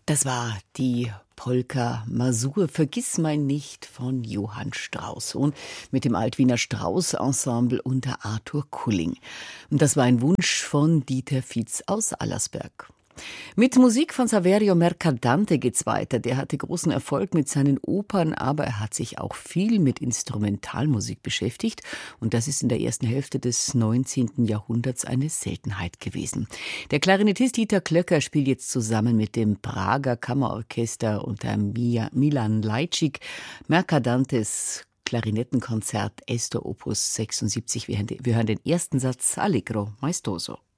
Das war die Polka Masur Vergissmeinnicht von Johann Strauss und mit dem Altwiener Strauss-Ensemble unter Arthur Kulling. Und das war ein Wunsch von Dieter Fietz aus Allersberg. Mit Musik von Saverio Mercadante geht's weiter. Der hatte großen Erfolg mit seinen Opern, aber er hat sich auch viel mit Instrumentalmusik beschäftigt. Und das ist in der ersten Hälfte des 19. Jahrhunderts eine Seltenheit gewesen. Der Klarinettist Dieter Klöcker spielt jetzt zusammen mit dem Prager Kammerorchester unter Milan Lajcik Mercadantes Klarinettenkonzert Estor Opus 76. Wir hören den ersten Satz Allegro maestoso.